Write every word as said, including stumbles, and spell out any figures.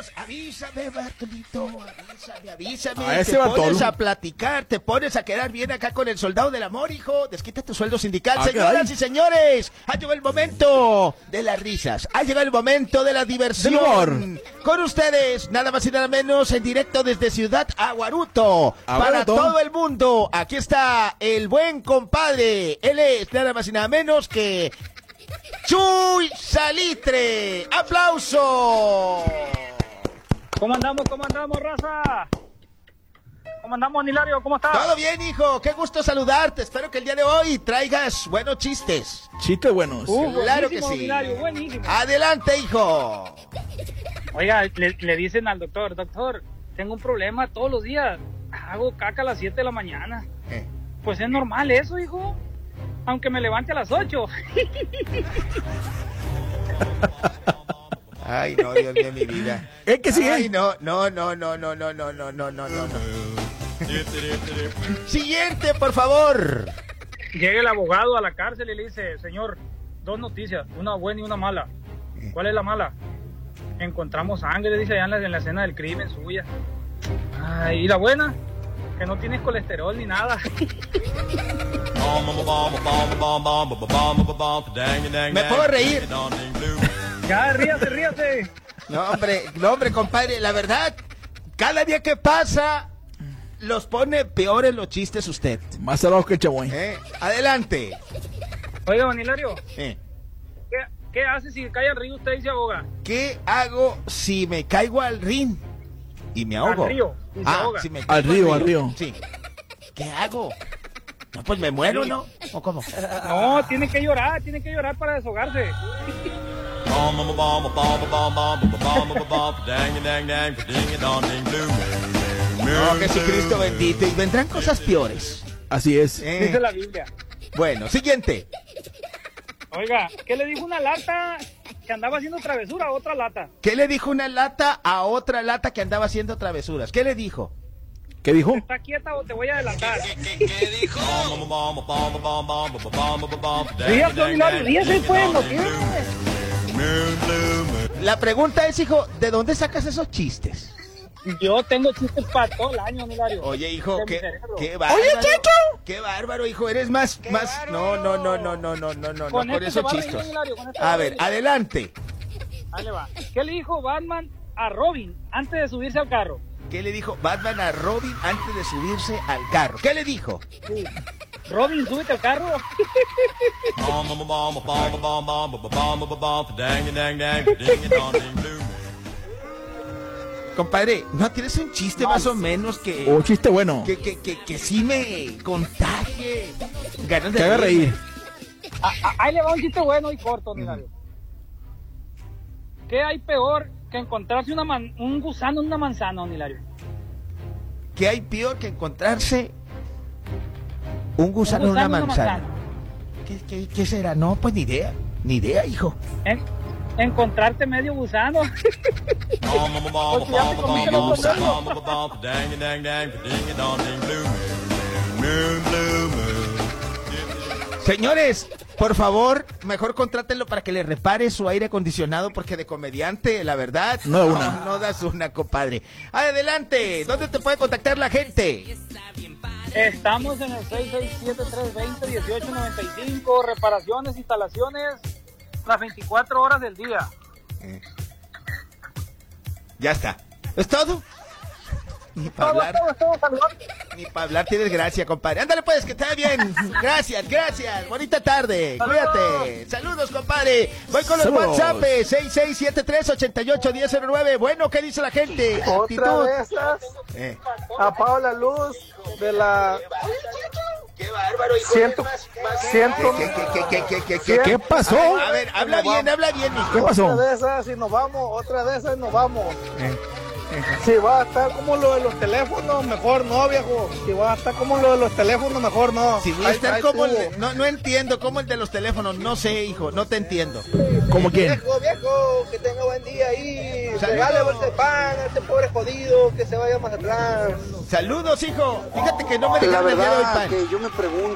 amigos, avísame, Bartolito, avísame, avísame. A ese te Bartolo. pones a platicar, te pones a quedar bien acá con el soldado del amor, hijo. Desquita tu sueldo sindical. Ah, Señoras caray. y señores, ha llegado el momento de las risas, ha llegado el momento de la diversión. Del humor. Con ustedes, nada más y nada menos, en directo desde Ciudad Aguaruto, para Aguaruto. todo el mundo. Aquí está el buen compadre. Él es nada más y nada menos que Chuy Salitre. ¡Aplauso! ¿Cómo andamos? ¿Cómo andamos, raza? ¿Cómo andamos, Hilario? ¿Cómo estás? Todo bien, hijo. Qué gusto saludarte. Espero que el día de hoy traigas buenos chistes. Chistes buenos. Uh, Claro que buenísimo, sí. Hilario, buenísimo. Adelante, hijo. Oiga, le, le dicen al doctor, doctor, tengo un problema todos los días. Hago caca a las siete de la mañana. Eh. Pues es normal eso, hijo. Aunque me levante a las ocho. Ay, no, Dios mío, mi vida. Es que sigue. Ay, no, no, no, no, no, no, no, no, no, no, no. Siguiente, por favor. Llega el abogado a la cárcel y le dice, señor, dos noticias, una buena y una mala. ¿Cuál es la mala? Encontramos sangre, dice allá en la, en la escena del crimen suya. Ay, ¿y la buena? Que no tienes colesterol ni nada. ¿Me puedo reír? Ya, ríase, ríase. No, hombre, no, hombre, compadre, la verdad, cada día que pasa, los pone peores los chistes usted. Más salados que el chaboy. ¿Eh? Adelante. Oiga, don Hilario, Eh. ¿qué, qué hace si cae al río usted y se ahoga? ¿Qué hago si me caigo al rin y me ahogo? Al río, y se ah, ahoga. si me caigo Al río, al río. Sí. ¿Qué hago? No, pues me muero, ¿no? ¿O cómo? No, tiene que llorar, tiene que llorar para deshogarse. No, Jesucristo bendito. Y vendrán cosas peores. Así es. Eh, Dice la Biblia. Bueno, siguiente. Oiga, ¿qué le dijo una lata que andaba haciendo travesura a otra lata? ¿Qué le dijo una lata a otra lata que andaba haciendo travesuras? ¿Qué le dijo? ¿Qué dijo? ¿Está quieta o te voy a adelantar? Ríase, don Hilario, ríase, pues, no tiene. La pregunta es, hijo, ¿de dónde sacas esos chistes? Yo tengo chistes para todo el año, Hilario. Oye, hijo, De mi qué, cerebro. qué bárbaro. Oye, Chacho. Qué bárbaro, hijo, eres más, más, no, no, no, no, no, no, no, no, Con no, por este se esos va a reír, chistes. Hilario, con este se va A a ver, reír. adelante. Ahí le va. ¿Qué le dijo Batman a Robin antes de subirse al carro? ¿Qué le dijo Batman a Robin antes de subirse al carro? ¿Qué le dijo? Sí. Robin, súbete al carro. Compadre, ¿no tienes un chiste más o menos que, Un chiste bueno. que, que, que, que sí me contagie ganas de Que haga reírme? reír. Ah, ah, ahí le va un chiste bueno y corto, Hilario. ¿Qué hay peor que encontrarse una man- un gusano en una manzana, don Hilario? ¿Qué hay peor que encontrarse un gusano, Un en una gusano en una manzana? manzana. ¿Qué, qué, qué será? No, pues ni idea. Ni idea, hijo. En- encontrarte medio gusano. Señores, por favor, mejor contrátenlo para que le repare su aire acondicionado, porque de comediante, la verdad, No da una. no, no das una, compadre. Adelante, ¿dónde te puede contactar la gente? Estamos en el seis seis siete, tres dos cero, uno ocho nueve cinco. Reparaciones, instalaciones, las veinticuatro horas del día. Ya está. ¿Es todo? Ni para Todo, hablar, todo, todo, saludar. ni para hablar tienes gracia, compadre. Ándale pues, que está bien. Gracias, gracias. Bonita tarde. Saludos. Cuídate. Saludos, compadre. Voy con los Saludos. WhatsApp seis seis siete tres, ocho ocho, uno cero cero nueve. Bueno, ¿qué dice la gente? Otra Actitud. de esas, Eh. apago la luz de la Qué bárbaro, hijo. ciento, ciento, ¿Qué, qué, qué, qué, qué, qué, qué? ¿Qué pasó? A ver, habla bien, habla bien, hijo. ¿Qué pasó? otra de esas y nos vamos, otra de esas y nos vamos. Si va a estar como lo de los teléfonos, mejor no, viejo. Si va a estar como lo de los teléfonos, mejor no. Si voy a Ahí- estar ahí como el estuvo. de, no, no entiendo, como el de los teléfonos, no sé, hijo, no te entiendo. ¿Cómo quién? Viejo, viejo, que tenga buen día ahí. Saludos. Regale bolsa de pan a este pobre jodido que se vaya más atrás. Saludos, hijo. Fíjate que no me La dejaron el día de hoy verdad pan. que yo me pregunto